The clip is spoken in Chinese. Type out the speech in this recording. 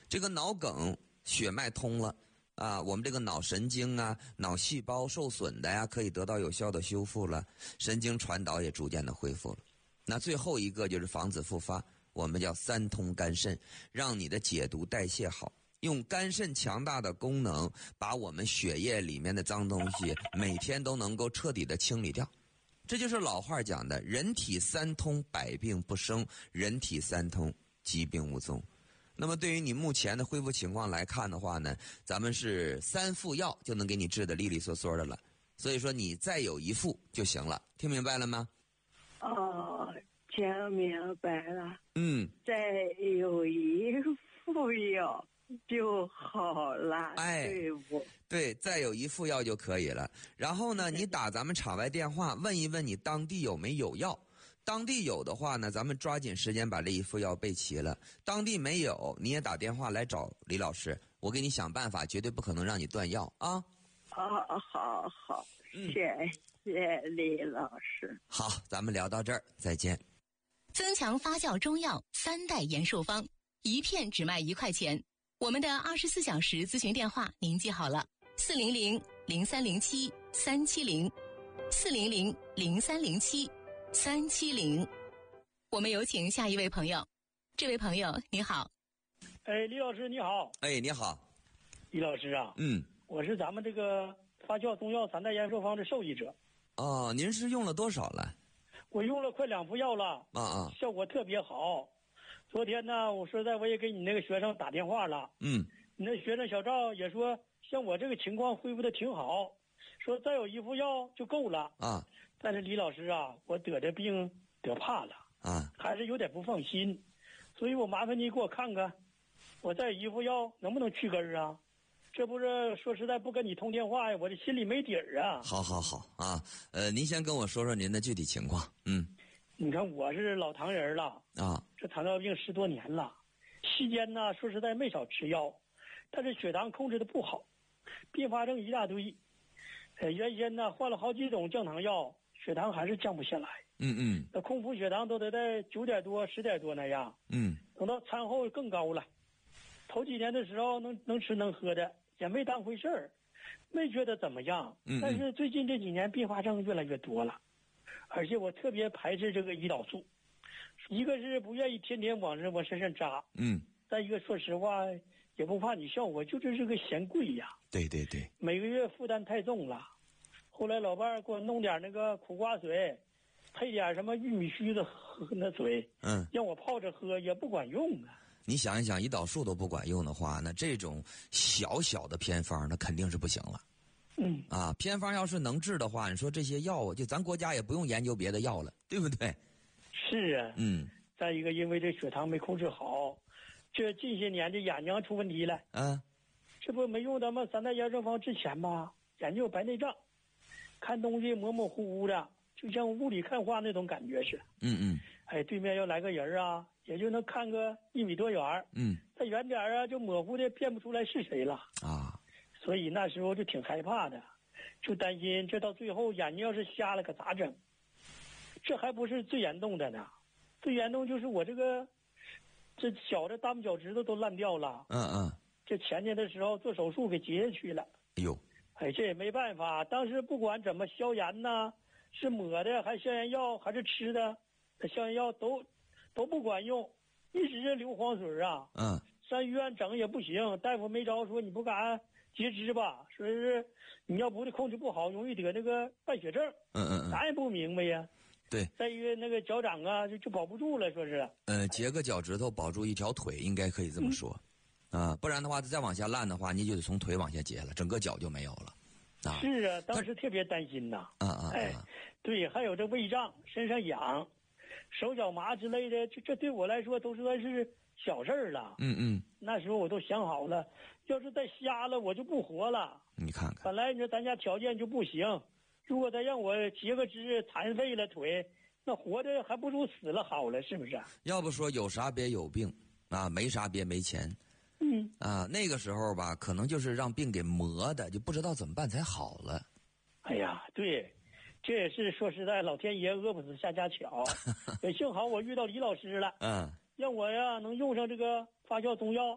这个脑梗血脉通了啊，我们这个脑神经啊、脑细胞受损的呀，可以得到有效的修复了，神经传导也逐渐的恢复了。那最后一个就是防止复发，我们叫三通肝肾，让你的解毒代谢好，用肝肾强大的功能，把我们血液里面的脏东西每天都能够彻底的清理掉。这就是老话讲的，人体三通，百病不生；人体三通，疾病无踪。那么对于你目前的恢复情况来看的话呢，咱们是3副药就能给你治得利利索索的了。所以说你再有1副就行了，听明白了吗？ 哦，听明白了。 再有1副药就好了。对不？ 对，再有1副药就可以了。然后呢，你打咱们场外电话问一问你当地有没有药。当地有的话呢，咱们抓紧时间把这1副药备齐了。当地没有，你也打电话来找李老师，我给你想办法，绝对不可能让你断药啊。 好，谢谢李老师。 好，咱们聊到这儿，再见。 增强发酵中药3代延寿方，1片只卖1块钱。我们的24小时咨询电话您记好了，400-0307-370，400-0307-370。我们有请下一位朋友。这位朋友你好。 李老师你好。 你好。 李老师啊，我是咱们这个发酵中药3代延寿方的受益者。 哦，您是用了多少了？ 我用了快2副药了。效果特别好。昨天呢，我说我也给你那个学生打电话了。你那学生小赵也说，像我这个情况恢复的挺好，说再有1副药就够了。但是李老师啊，我得这病得怕了。还是有点不放心，所以我麻烦你给我看看，我再1副药能不能去根啊？这不是说实在不跟你通电话呀，我这心里没底儿啊。 好啊，您先跟我说说您的具体情况。 你看我是老糖人了这糖尿病10多年了，期间呢说实在没少吃药，但是血糖控制的不好，并发症一大堆。原先呢换了好几种降糖药，血糖还是降不下来。那空腹血糖都得在9点多10点多那样。等到餐后更高了。头几年的时候能吃能喝的也没当回事儿，没觉得怎么样。但是最近这几年并发症越来越多了，而且我特别排斥这个胰岛素，一个是不愿意天天往我身上扎。再一个说实话也不怕你笑我，就是个嫌贵呀。 对， 每个月负担太重了。后来老伴儿给我弄点那个苦瓜水，配点什么玉米须子喝那水，让我泡着喝也不管用啊。 你想一想，胰岛素都不管用的话，那这种小的偏方那肯定是不行了。偏方要是能治的话，你说这些药就咱国家也不用研究别的药了，对不对？ 是啊。再一个因为这血糖没控制好，这近些年这眼睛出问题了。这不没用咱们3代延寿方之前吧，眼睛有白内障，看东西模模糊糊的，就像雾里看花那种感觉似的。对面要来个人啊，也就能看个1米多远。再远点啊，就模糊的辨不出来是谁了。所以那时候就挺害怕的，就担心这到最后眼睛要是瞎了可咋整。这还不是最严重的呢，最严重就是我这小的大拇脚趾头都烂掉了。这前年的时候做手术给截下去了。这也没办法，当时不管怎么消炎呢，是抹的还是消炎药还是吃的，消炎药都不管用，一直流黄水啊。上医院整也不行，大夫没招，说你不敢截肢吧，说是你要不是控制不好容易得那个败血症。咱也不明白呀。 对， 再一个那个脚掌啊就保不住了，说是截个脚趾头保住一条腿，应该可以这么说。不然的话再往下烂的话，你就得从腿往下截了，整个脚就没有了。 是啊，当时特别担心呐。对，还有这胃胀、身上痒、手脚麻之类的，这对我来说都算是小事儿了。那时候我都想好了，要是再瞎了我就不活了。 你看看， 本来你说咱家条件就不行，如果再让我截个肢残废了腿，那活着还不如死了好了，是不是？ 要不说有啥别有病没啥别没钱。那个时候吧，可能就是让病给磨的，就不知道怎么办才好了。 对，这也是说实在，老天爷饿不死瞎家巧。也幸好我遇到李老师了，让我呀能用上这个发酵中药。